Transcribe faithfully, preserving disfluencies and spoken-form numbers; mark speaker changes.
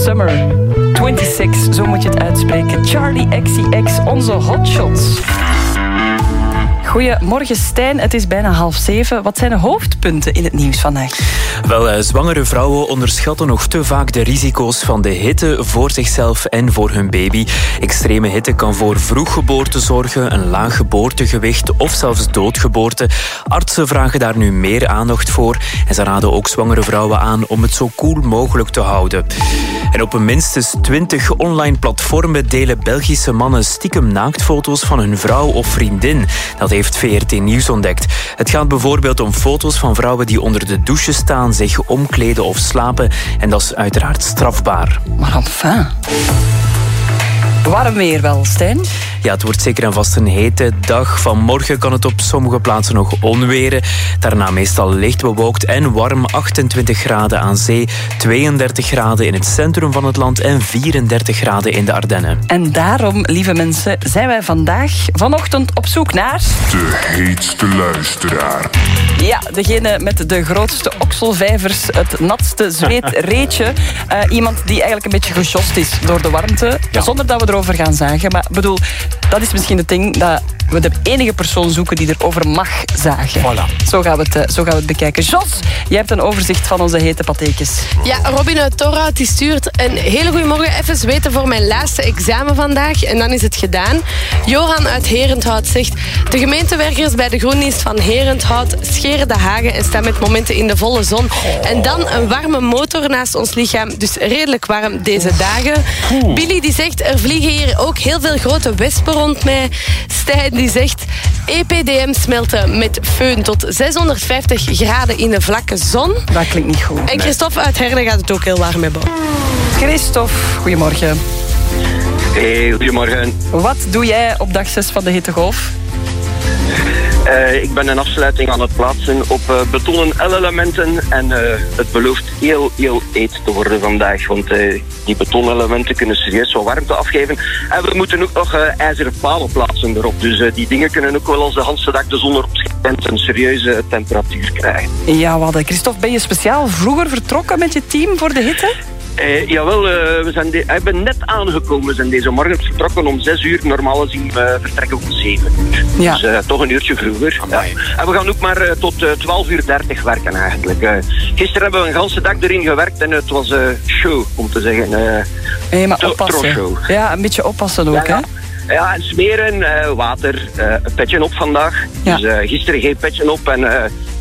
Speaker 1: Summer. tweeëntwintig, zo moet je het uitspreken. Charlie X C X, onze hotshots. Goedemorgen Stijn, het is bijna half zeven. Wat zijn de hoofdpunten in het nieuws vandaag?
Speaker 2: Wel, zwangere vrouwen onderschatten nog te vaak de risico's van de hitte voor zichzelf en voor hun baby. Extreme hitte kan voor vroeggeboorte zorgen, een laag geboortegewicht of zelfs doodgeboorte. Artsen vragen daar nu meer aandacht voor en ze raden ook zwangere vrouwen aan om het zo koel mogelijk te houden. En op minstens twintig online platformen delen Belgische mannen stiekem naaktfoto's van hun vrouw of vriendin. Dat heeft V R T Nieuws ontdekt. Het gaat bijvoorbeeld om foto's van vrouwen die onder de douche staan, zich omkleden of slapen. En dat is uiteraard strafbaar.
Speaker 1: Maar enfin... Warm weer wel, Stijn?
Speaker 2: Ja, het wordt zeker en vast een hete dag. Vanmorgen kan het op sommige plaatsen nog onweren. Daarna meestal licht bewolkt en warm. achtentwintig graden aan zee, tweeëndertig graden in het centrum van het land en vierendertig graden in de Ardennen.
Speaker 1: En daarom, lieve mensen, zijn wij vandaag vanochtend op zoek naar...
Speaker 3: De heetste luisteraar.
Speaker 1: Ja, degene met de grootste okselvijvers, het natste zweetreetje. Uh, iemand die eigenlijk een beetje gejost is door de warmte. Ja. Zonder dat we erover gaan zagen. Maar bedoel, dat is misschien het ding dat we de enige persoon zoeken die erover mag zagen.
Speaker 2: Voilà.
Speaker 1: Zo gaan we het, zo gaan we het bekijken. Jos, jij hebt een overzicht van onze hete patheekjes.
Speaker 4: Ja, Robin uit Torhout die stuurt een hele goede morgen. Even zweten voor mijn laatste examen vandaag. En dan is het gedaan. Johan uit Herenthout zegt... De gemeentewerkers bij de Groendienst van Herenthout scheren de hagen en staan met momenten in de volle zon. En dan een warme motor naast ons lichaam. Dus redelijk warm deze dagen. Billy die zegt... Er vliegen hier ook heel veel grote wespen rond mij. Stijn die zegt... E P D M smelten met föhn tot zeshonderdvijftig graden in de vlakke zon.
Speaker 1: Dat klinkt niet goed.
Speaker 4: En Christophe uit Herne gaat het ook heel warm hebben.
Speaker 1: Christophe, goedemorgen.
Speaker 5: Hey, goedemorgen.
Speaker 1: Wat doe jij op dag zes van de hittegolf?
Speaker 5: Uh, ik ben een afsluiting aan het plaatsen op uh, betonnen L-elementen en uh, het belooft heel, heel heet te worden vandaag, want uh, die betonelementen kunnen serieus wat warmte afgeven. En we moeten ook nog uh, ijzeren palen plaatsen erop, dus uh, die dingen kunnen ook wel als de hele dag de zon erop schijnt een serieuze temperatuur krijgen.
Speaker 1: Ja, wat, Christophe, ben je speciaal vroeger vertrokken met je team voor de hitte?
Speaker 5: Uh, jawel, uh, we zijn de, ik ben net aangekomen. We zijn deze morgen vertrokken om zes uur. Normaal gezien uh, vertrekken we om zeven uur.
Speaker 1: Ja.
Speaker 5: Dus uh, toch een uurtje vroeger. Ja. En we gaan ook maar uh, tot uh, twaalf uur dertig werken eigenlijk. Uh, gisteren hebben we een ganse dag erin gewerkt en het was uh, show, om te zeggen. Uh,
Speaker 1: hey, maar
Speaker 5: tro-
Speaker 1: oppassen.
Speaker 5: show.
Speaker 1: Ja, een beetje oppassen ook,
Speaker 5: ja,
Speaker 1: hè?
Speaker 5: Ja, en smeren, uh, water, uh, een petje op vandaag.
Speaker 1: Ja.
Speaker 5: Dus uh, gisteren geen petje op en... Uh,